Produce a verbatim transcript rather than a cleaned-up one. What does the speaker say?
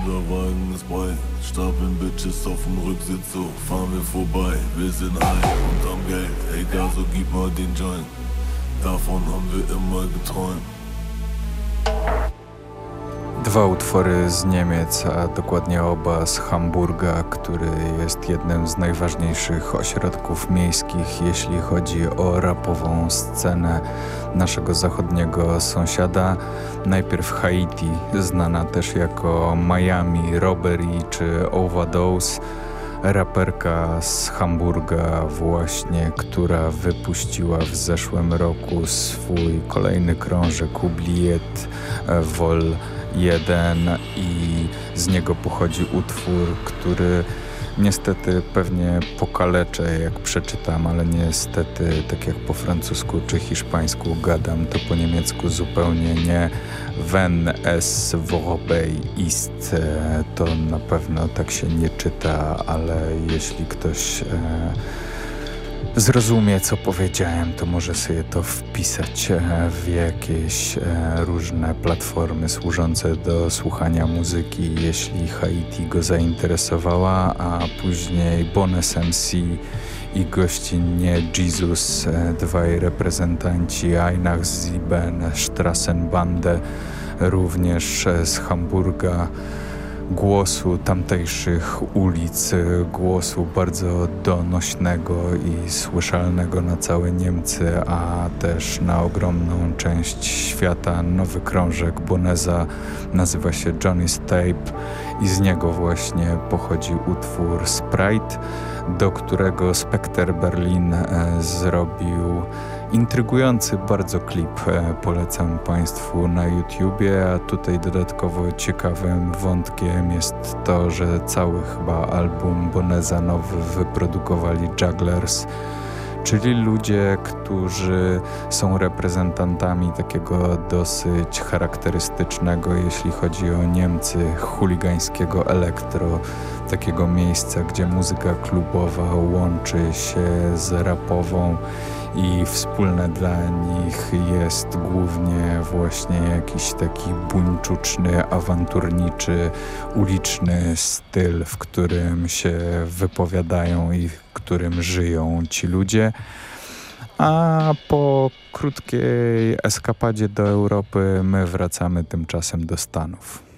Unser Wagen ist breit, stapeln Bitches auf dem Rücksitz, so fahren wir vorbei. Wir sind high und am Geld, egal, so gib mal den Joint. Davon haben wir immer geträumt. Dwa utwory z Niemiec, a dokładnie oba z Hamburga, który jest jednym z najważniejszych ośrodków miejskich, jeśli chodzi o rapową scenę naszego zachodniego sąsiada. Najpierw Haiti, znana też jako Miami Robbery czy Overdose. Raperka z Hamburga właśnie, która wypuściła w zeszłym roku swój kolejny krążek Oubliette Vol jeden i z niego pochodzi utwór, który niestety pewnie pokaleczę, jak przeczytam, ale niestety, tak jak po francusku czy hiszpańsku gadam, to po niemiecku zupełnie nie. Wenn es vorbei ist, to na pewno tak się nie czyta, ale jeśli ktoś e, zrozumie, co powiedziałem, to może sobie to wpisać w jakieś różne platformy służące do słuchania muzyki, jeśli Haiti go zainteresowała, a później Bones M C i gościnnie Jesus, dwaj reprezentanci Einach Sieben Strassenbande, również z Hamburga, głosu tamtejszych ulic, głosu bardzo donośnego i słyszalnego na całe Niemcy, a też na ogromną część świata. Nowy krążek Boneza nazywa się Johnny's Tape i z niego właśnie pochodzi utwór Sprite, do którego Spectre Berlin zrobił intrygujący bardzo klip, polecam Państwu na YouTubie, a tutaj dodatkowo ciekawym wątkiem jest to, że cały chyba album Boneza nowy wyprodukowali Jugglers, czyli ludzie, którzy są reprezentantami takiego dosyć charakterystycznego, jeśli chodzi o Niemcy, chuligańskiego elektro, takiego miejsca, gdzie muzyka klubowa łączy się z rapową i wspólne dla nich jest głównie właśnie jakiś taki buńczuczny, awanturniczy, uliczny styl, w którym się wypowiadają i w którym żyją ci ludzie. A po krótkiej eskapadzie do Europy my wracamy tymczasem do Stanów.